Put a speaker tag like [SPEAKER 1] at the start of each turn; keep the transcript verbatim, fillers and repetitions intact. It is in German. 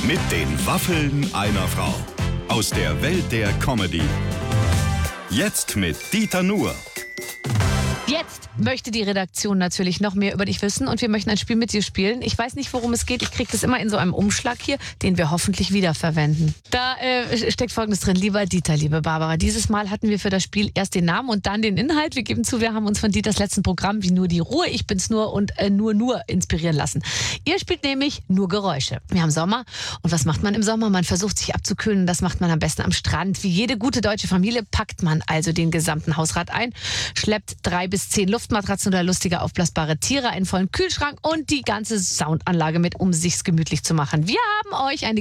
[SPEAKER 1] Mit den Waffeln einer Frau. Aus der Welt der Comedy. Jetzt mit Dieter Nuhr.
[SPEAKER 2] Jetzt möchte die Redaktion natürlich noch mehr über dich wissen und wir möchten ein Spiel mit dir spielen. Ich weiß nicht, worum es geht. Ich kriege das immer in so einem Umschlag hier, den wir hoffentlich wiederverwenden. Da äh, steckt Folgendes drin. Lieber Dieter, liebe Barbara, dieses Mal hatten wir für das Spiel erst den Namen und dann den Inhalt. Wir geben zu, wir haben uns von Dieters letzten Programm wie Nur die Ruhe, ich bin's nur und äh, Nur Nur inspirieren lassen. Ihr spielt nämlich nur Geräusche. Wir haben Sommer und was macht man im Sommer? Man versucht sich abzukühlen. Das macht man am besten am Strand. Wie jede gute deutsche Familie packt man also den gesamten Hausrat ein, schleppt drei bis zehn Luftmatratzen oder lustige aufblasbare Tiere, einen vollen Kühlschrank und die ganze Soundanlage mit, um sich's gemütlich zu machen. Wir haben euch eine